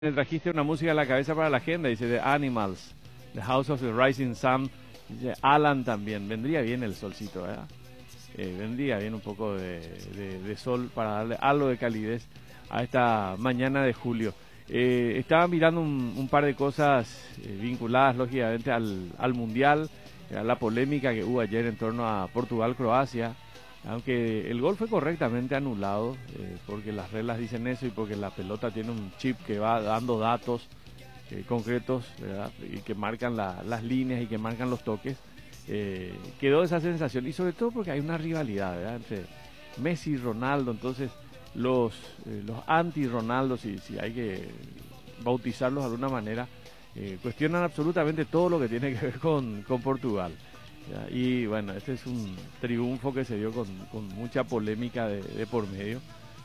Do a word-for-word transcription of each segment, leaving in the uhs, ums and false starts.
Me trajiste una música a la cabeza para la agenda, dice The Animals, The House of the Rising Sun, dice Alan también. Vendría bien el solcito, ¿verdad? Eh, vendría bien un poco de, de, de sol para darle algo de calidez a esta mañana de julio. Eh, estaba mirando un, un par de cosas eh, vinculadas lógicamente al, al Mundial, a la polémica que hubo ayer en torno a Portugal-Croacia, aunque el gol fue correctamente anulado, eh, porque las reglas dicen eso y porque la pelota tiene un chip que va dando datos eh, concretos, ¿verdad? Y que marcan la, las líneas y que marcan los toques. Eh, quedó esa sensación, y sobre todo porque hay una rivalidad, ¿verdad?, entre Messi y Ronaldo. Entonces los, eh, los anti-Ronaldo, si, si hay que bautizarlos de alguna manera, eh, cuestionan absolutamente todo lo que tiene que ver con, con Portugal. ¿Ya? Y bueno, este es un triunfo que se dio con, con mucha polémica de, de por medio,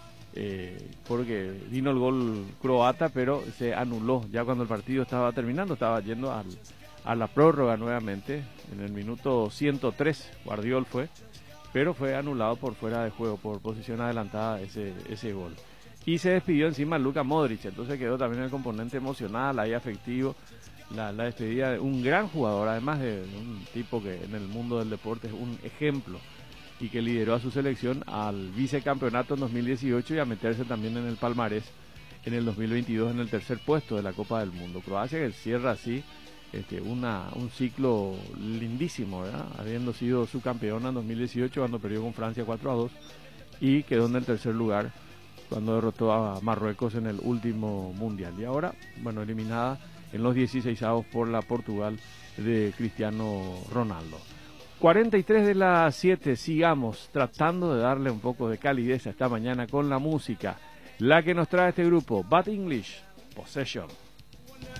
eh, porque vino el gol croata, pero se anuló ya cuando el partido estaba terminando, estaba yendo al, a la prórroga nuevamente, en el minuto ciento tres, Guardiol fue, pero fue anulado por fuera de juego, por posición adelantada ese, ese gol. Y se despidió encima Luka Modric, entonces quedó también el componente emocional, ahí afectivo, la, la despedida de un gran jugador, además de un tipo que en el mundo del deporte es un ejemplo y que lideró a su selección al vicecampeonato en dos mil dieciocho y a meterse también en el palmarés en el dos mil veintidós en el tercer puesto de la Copa del Mundo. Croacia que cierra así este, una, un ciclo lindísimo, ¿verdad?, habiendo sido su campeona en dos mil dieciocho cuando perdió con Francia cuatro a dos y quedó en el tercer lugar cuando derrotó a Marruecos en el último mundial. Y ahora, bueno, eliminada en los dieciseisavos por la Portugal de Cristiano Ronaldo. cuarenta y tres de las siete, sigamos tratando de darle un poco de calidez a esta mañana con la música, la que nos trae este grupo, Bad English, Possession.